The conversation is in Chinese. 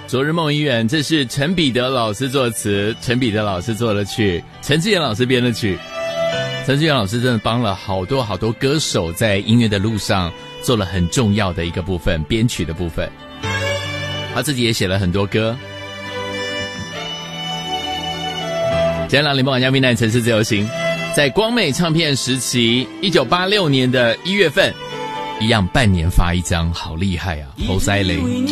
昨日梦已远，这是陈彼得老师作词，陈彼得老师作的曲，陈志远老师编的曲。陈志远老师真的帮了好多歌手在音乐的路上做了很重要的一个部分，编曲的部分。他自己也写了很多歌。今天联播网嘉宾南城市自由行，在光美唱片时期，1986年的1月份，一样半年发一张，好厉害啊！侯赛雷。